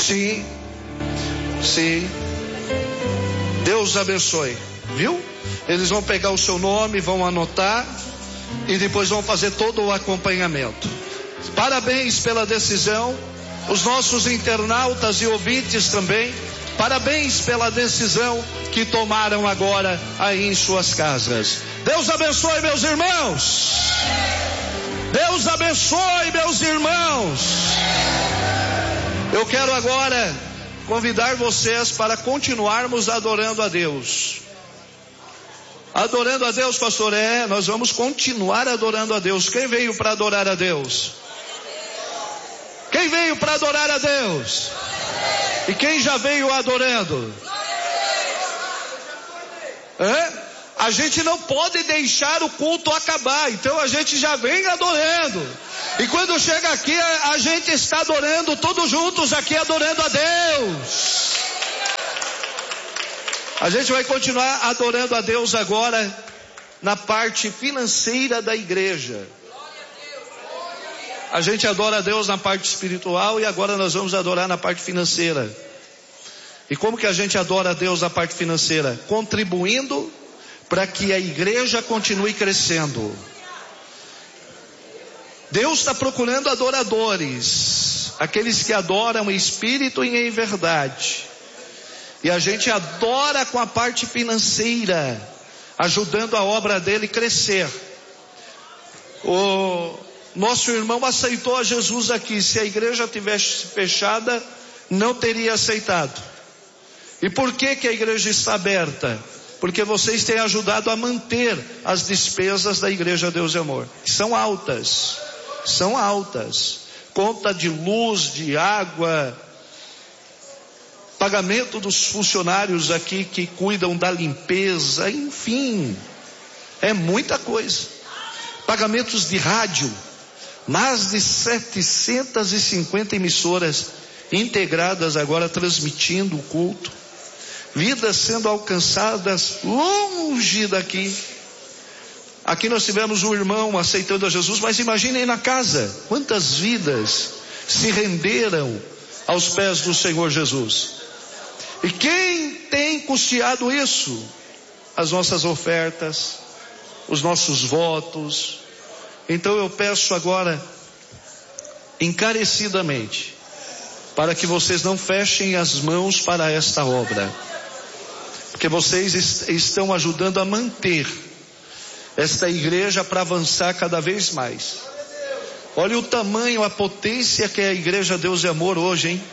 Sim. Deus abençoe, viu? Eles vão pegar o seu nome, vão anotar e depois vão fazer todo o acompanhamento. Parabéns pela decisão. Os nossos internautas e ouvintes também, parabéns pela decisão que tomaram agora aí em suas casas. Deus abençoe, meus irmãos. Deus abençoe, meus irmãos. Eu quero agora convidar vocês para continuarmos adorando a Deus. Adorando a Deus, pastor? Nós vamos continuar adorando a Deus. Quem veio para adorar a Deus? Quem veio para adorar a Deus? E quem já veio adorando? A gente não pode deixar o culto acabar, então a gente já vem adorando. E quando chega aqui, a gente está adorando, todos juntos aqui adorando a Deus. A gente vai continuar adorando a Deus agora na parte financeira da igreja. A gente adora a Deus na parte espiritual e agora nós vamos adorar na parte financeira. E como que a gente adora a Deus na parte financeira? Contribuindo para que a igreja continue crescendo. Deus está procurando adoradores, aqueles que adoram em espírito e em verdade. E a gente adora com a parte financeira, ajudando a obra dele crescer. O nosso irmão aceitou a Jesus aqui. Se a igreja tivesse fechada, não teria aceitado. E por que a igreja está aberta? Porque vocês têm ajudado a manter as despesas da Igreja Deus e Amor, que são altas. Conta de luz, de água, pagamento dos funcionários aqui que cuidam da limpeza, enfim, é muita coisa. Pagamentos de rádio, mais de 750 emissoras integradas agora transmitindo o culto. Vidas sendo alcançadas longe daqui. Aqui nós tivemos um irmão aceitando a Jesus, mas imaginem na casa, quantas vidas se renderam aos pés do Senhor Jesus. E quem tem custeado isso? As nossas ofertas, os nossos votos. Então eu peço agora, encarecidamente, para que vocês não fechem as mãos para esta obra. Porque vocês estão ajudando a manter esta igreja para avançar cada vez mais. Olha o tamanho, a potência que é a Igreja Deus e Amor hoje, hein?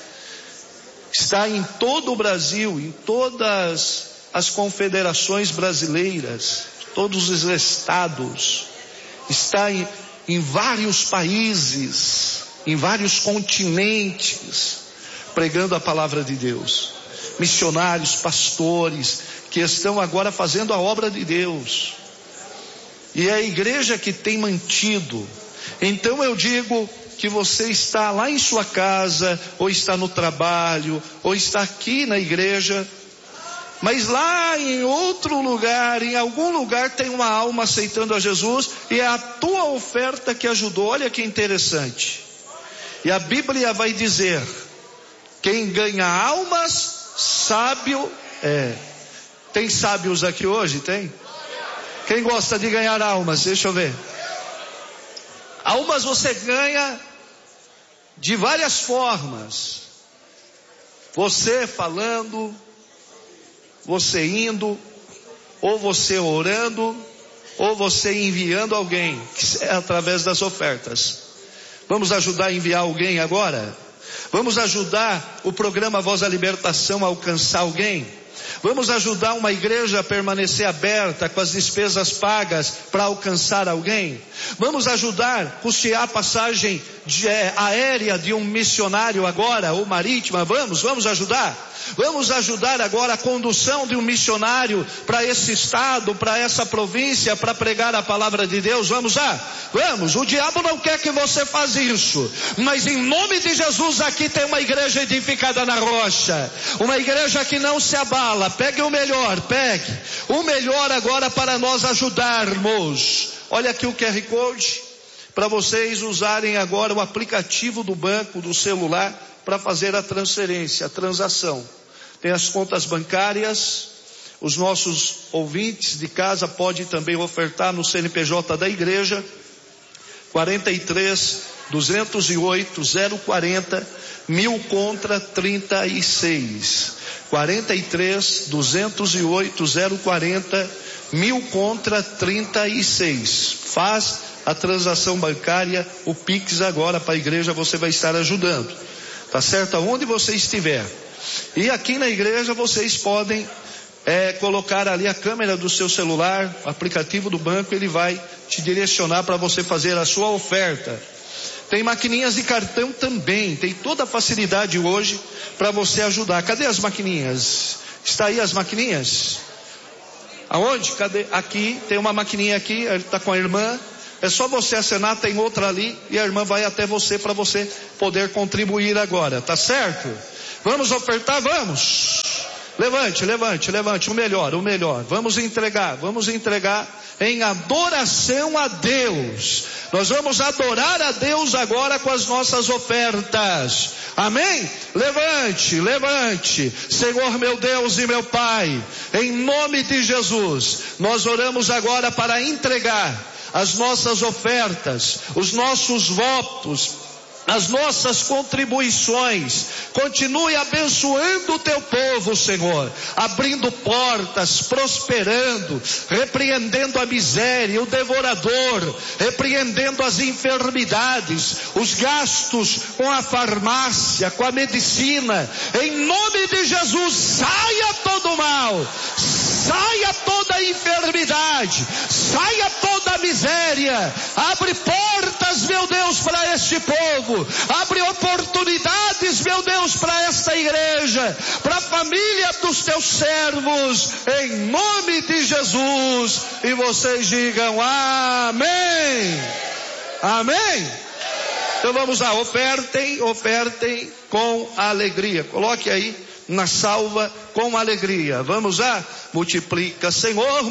Está em todo o Brasil, em todas as confederações brasileiras, todos os estados. Está em vários países, em vários continentes, pregando a palavra de Deus. Missionários, pastores, que estão agora fazendo a obra de Deus. E é a igreja que tem mantido. Então eu digo que você está lá em sua casa, ou está no trabalho, ou está aqui na igreja, mas lá em outro lugar, em algum lugar tem uma alma aceitando a Jesus, e é a tua oferta que ajudou. Olha que interessante. E a Bíblia vai dizer, quem ganha almas, sábio é. Tem sábios aqui hoje? Tem? Quem gosta de ganhar almas? Deixa eu ver. Almas você ganha de várias formas. Você falando, você indo, ou você orando, ou você enviando alguém, que é através das ofertas. Vamos ajudar a enviar alguém agora? Vamos ajudar o programa Voz da Libertação a alcançar alguém? Vamos ajudar uma igreja a permanecer aberta com as despesas pagas para alcançar alguém? Vamos ajudar, custear a passagem aérea de um missionário agora, ou marítima? Vamos ajudar? Vamos ajudar agora a condução de um missionário para esse estado, para essa província, para pregar a palavra de Deus? Vamos lá? Vamos. O diabo não quer que você faça isso, mas em nome de Jesus aqui tem uma igreja edificada na rocha, uma igreja que não se abala. Pegue o melhor agora para nós ajudarmos. Olha aqui o QR Code, para vocês usarem agora o aplicativo do banco, do celular, para fazer a transferência, a transação. Tem as contas bancárias, os nossos ouvintes de casa podem também ofertar no CNPJ da igreja, 43-208-040, 1000 contra 36. 43-208-040, 1000 contra 36. Faz a transação bancária, o Pix agora para a igreja, você vai estar ajudando. Tá certo? Aonde você estiver. E aqui na igreja vocês podem colocar ali a câmera do seu celular, o aplicativo do banco, ele vai te direcionar para você fazer a sua oferta. Tem maquininhas de cartão também, tem toda a facilidade hoje para você ajudar. Cadê as maquininhas? Está aí as maquininhas? Aonde? Cadê? Aqui, tem uma maquininha aqui, está com a irmã. É só você acenar, tem outra ali e a irmã vai até você para você poder contribuir agora, tá certo? Vamos ofertar? Vamos! Levante, o melhor. Vamos entregar em adoração a Deus. Nós vamos adorar a Deus agora com as nossas ofertas. Amém? Levante. Senhor meu Deus e meu Pai, em nome de Jesus, nós oramos agora para entregar as nossas ofertas, os nossos votos, as nossas contribuições. Continue abençoando o teu povo, Senhor, abrindo portas, prosperando, repreendendo a miséria, o devorador, repreendendo as enfermidades, os gastos com a farmácia, com a medicina. Em nome de Jesus, saia todo o mal, saia toda a enfermidade, saia toda a miséria. Abre portas, meu Deus, para este povo. Abre oportunidades, meu Deus, para esta igreja, para a família dos teus servos, em nome de Jesus. E vocês digam amém. Amém. Então vamos lá, ofertem com alegria. Coloque aí na salva com alegria. Vamos lá, multiplica, Senhor.